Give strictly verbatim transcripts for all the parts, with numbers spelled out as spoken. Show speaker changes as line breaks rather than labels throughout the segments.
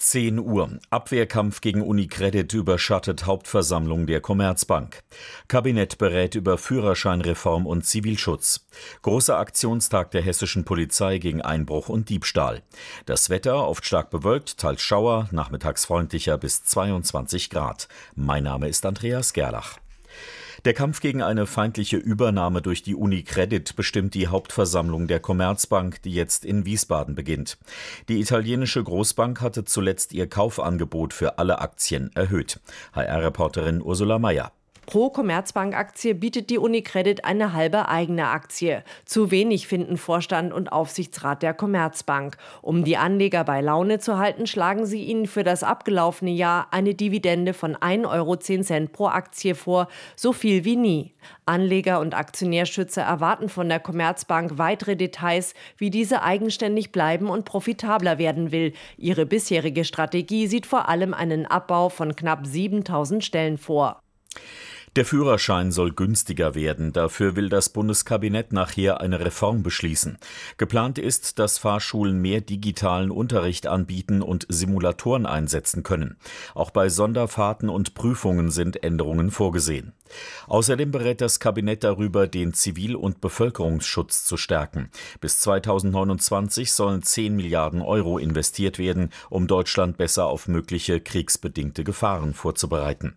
zehn Uhr. Abwehrkampf gegen UniCredit überschattet Hauptversammlung der Commerzbank. Kabinett berät über Führerscheinreform und Zivilschutz. Großer Aktionstag der hessischen Polizei gegen Einbruch und Diebstahl. Das Wetter oft stark bewölkt, teils Schauer, nachmittags freundlicher bis zweiundzwanzig Grad. Mein Name ist Andreas Gerlach. Der Kampf gegen eine feindliche Übernahme durch die UniCredit bestimmt die Hauptversammlung der Commerzbank, die jetzt in Wiesbaden beginnt. Die italienische Großbank hatte zuletzt ihr Kaufangebot für alle Aktien erhöht. H R-Reporterin Ursula Mayer.
Pro Commerzbank-Aktie bietet die UniCredit eine halbe eigene Aktie. Zu wenig finden Vorstand und Aufsichtsrat der Commerzbank. Um die Anleger bei Laune zu halten, schlagen sie ihnen für das abgelaufene Jahr eine Dividende von ein Euro zehn pro Aktie vor, so viel wie nie. Anleger und Aktionärschützer erwarten von der Commerzbank weitere Details, wie diese eigenständig bleiben und profitabler werden will. Ihre bisherige Strategie sieht vor allem einen Abbau von knapp siebentausend Stellen vor.
Der Führerschein soll günstiger werden. Dafür will das Bundeskabinett nachher eine Reform beschließen. Geplant ist, dass Fahrschulen mehr digitalen Unterricht anbieten und Simulatoren einsetzen können. Auch bei Sonderfahrten und Prüfungen sind Änderungen vorgesehen. Außerdem berät das Kabinett darüber, den Zivil- und Bevölkerungsschutz zu stärken. Bis zweitausendneunundzwanzig sollen zehn Milliarden Euro investiert werden, um Deutschland besser auf mögliche kriegsbedingte Gefahren vorzubereiten.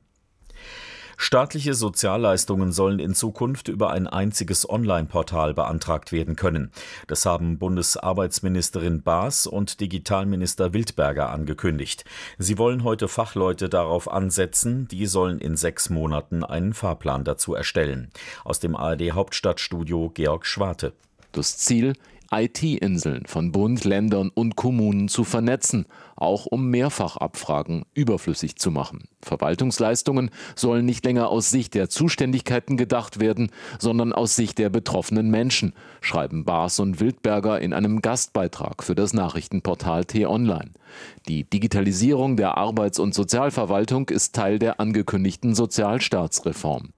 Staatliche Sozialleistungen sollen in Zukunft über ein einziges Online-Portal beantragt werden können. Das haben Bundesarbeitsministerin Baas und Digitalminister Wildberger angekündigt. Sie wollen heute Fachleute darauf ansetzen, die sollen in sechs Monaten einen Fahrplan dazu erstellen. Aus dem A R D-Hauptstadtstudio Georg Schwarte.
Das Ziel: I T-Inseln von Bund, Ländern und Kommunen zu vernetzen, auch um Mehrfachabfragen überflüssig zu machen. Verwaltungsleistungen sollen nicht länger aus Sicht der Zuständigkeiten gedacht werden, sondern aus Sicht der betroffenen Menschen, schreiben Baas und Wildberger in einem Gastbeitrag für das Nachrichtenportal T-Online. Die Digitalisierung der Arbeits- und Sozialverwaltung ist Teil der angekündigten Sozialstaatsreform.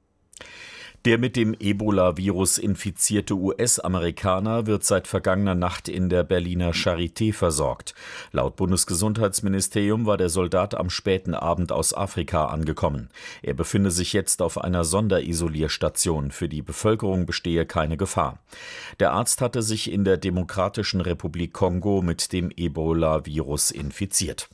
Der mit dem Ebola-Virus infizierte U S-Amerikaner wird seit vergangener Nacht in der Berliner Charité versorgt. Laut Bundesgesundheitsministerium war der Soldat am späten Abend aus Afrika angekommen. Er befinde sich jetzt auf einer Sonderisolierstation. Für die Bevölkerung bestehe keine Gefahr. Der Arzt hatte sich in der Demokratischen Republik Kongo mit dem Ebola-Virus infiziert.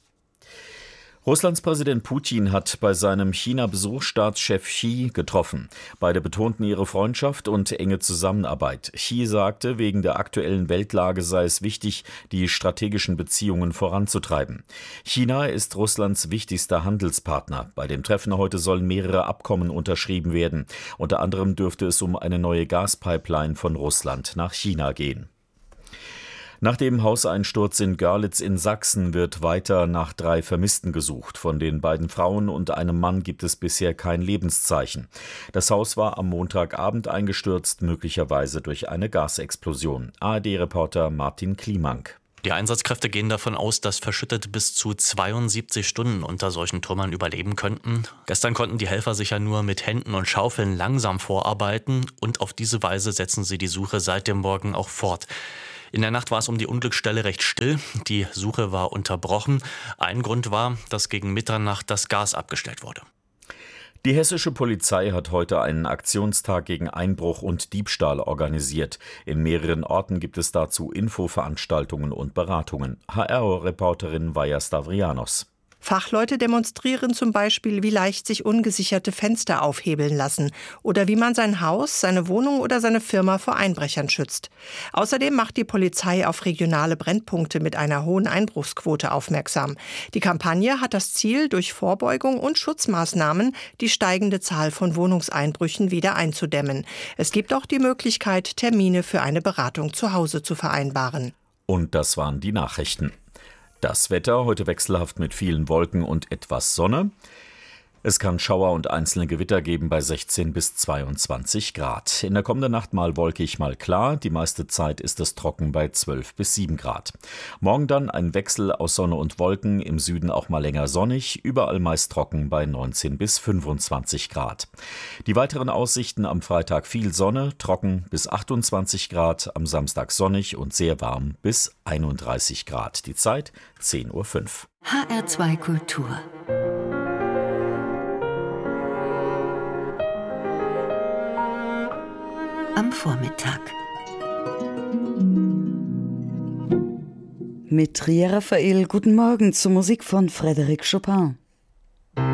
Russlands Präsident Putin hat bei seinem China-Besuch Staatschef Xi getroffen. Beide betonten ihre Freundschaft und enge Zusammenarbeit. Xi sagte, wegen der aktuellen Weltlage sei es wichtig, die strategischen Beziehungen voranzutreiben. China ist Russlands wichtigster Handelspartner. Bei dem Treffen heute sollen mehrere Abkommen unterschrieben werden. Unter anderem dürfte es um eine neue Gaspipeline von Russland nach China gehen. Nach dem Hauseinsturz in Görlitz in Sachsen wird weiter nach drei Vermissten gesucht. Von den beiden Frauen und einem Mann gibt es bisher kein Lebenszeichen. Das Haus war am Montagabend eingestürzt, möglicherweise durch eine Gasexplosion. A R D-Reporter Martin Kliemank.
Die Einsatzkräfte gehen davon aus, dass Verschüttete bis zu zweiundsiebzig Stunden unter solchen Trümmern überleben könnten. Gestern konnten die Helfer sich ja nur mit Händen und Schaufeln langsam vorarbeiten und auf diese Weise setzen sie die Suche seit dem Morgen auch fort. In der Nacht war es um die Unglücksstelle recht still. Die Suche war unterbrochen. Ein Grund war, dass gegen Mitternacht das Gas abgestellt wurde.
Die hessische Polizei hat heute einen Aktionstag gegen Einbruch und Diebstahl organisiert. In mehreren Orten gibt es dazu Infoveranstaltungen und Beratungen. H R-Reporterin Vaja Stavrianos.
Fachleute demonstrieren zum Beispiel, wie leicht sich ungesicherte Fenster aufhebeln lassen oder wie man sein Haus, seine Wohnung oder seine Firma vor Einbrechern schützt. Außerdem macht die Polizei auf regionale Brennpunkte mit einer hohen Einbruchsquote aufmerksam. Die Kampagne hat das Ziel, durch Vorbeugung und Schutzmaßnahmen die steigende Zahl von Wohnungseinbrüchen wieder einzudämmen. Es gibt auch die Möglichkeit, Termine für eine Beratung zu Hause zu vereinbaren.
Und das waren die Nachrichten. Das Wetter heute wechselhaft mit vielen Wolken und etwas Sonne. Es kann Schauer und einzelne Gewitter geben bei sechzehn bis zweiundzwanzig Grad. In der kommenden Nacht mal wolkig, mal klar. Die meiste Zeit ist es trocken bei zwölf bis sieben Grad. Morgen dann ein Wechsel aus Sonne und Wolken, im Süden auch mal länger sonnig, überall meist trocken bei neunzehn bis fünfundzwanzig Grad. Die weiteren Aussichten: am Freitag viel Sonne, trocken bis achtundzwanzig Grad, am Samstag sonnig und sehr warm bis einunddreißig Grad. Die Zeit zehn Uhr fünf.
H R zwei Kultur. Am Vormittag.
Mit Ria Raphael, guten Morgen zur Musik von Frédéric Chopin.